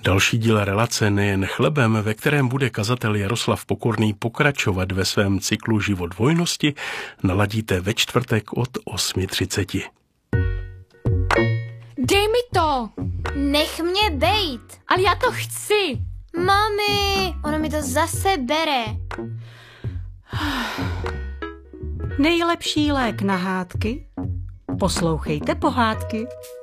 Další díl relace Nejen chlebem, ve kterém bude kazatel Jaroslav Pokorný pokračovat ve svém cyklu Život v hojnosti, naladíte ve čtvrtek od 8:30. Dej mi to! Nech mě bejt! Ale já to chci! Mami, ono mi to zase bere. Nejlepší lék na hádky? Poslouchejte pohádky.